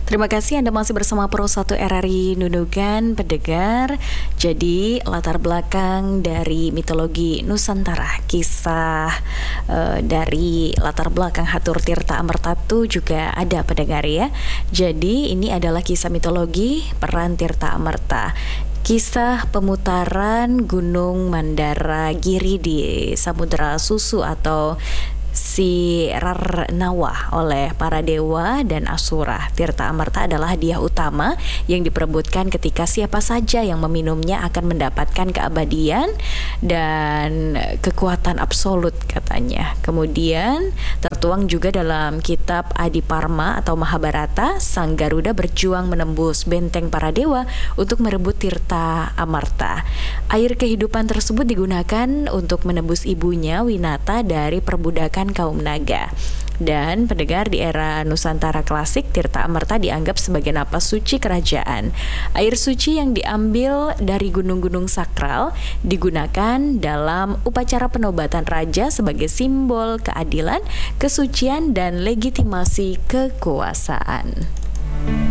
Terima kasih Anda masih bersama Pro 1 RRI Nunukan, pendengar. Jadi latar belakang dari mitologi Nusantara, kisah dari latar belakang Hatur Tirta Amerta itu juga ada, pendengar ya. Jadi ini adalah kisah mitologi peran Tirta Amerta. Kisah pemutaran Gunung Mandara Giri di Samudra Susu atau Sirarnawa oleh para dewa dan asura. Tirta Amerta adalah hadiah utama yang diperebutkan ketika siapa saja yang meminumnya akan mendapatkan keabadian dan kekuatan absolut, katanya. Kemudian tertuang juga dalam kitab Adiparma atau Mahabharata, Sang Garuda berjuang menembus benteng para dewa untuk merebut Tirta Amerta. Air kehidupan tersebut digunakan untuk menebus ibunya Winata dari perbudakan kaum naga. Dan pendengar, di era Nusantara klasik, Tirta Amerta dianggap sebagai napas suci kerajaan. Air suci yang diambil dari gunung-gunung sakral digunakan dalam upacara penobatan raja sebagai simbol keadilan, kesucian, dan legitimasi kekuasaan.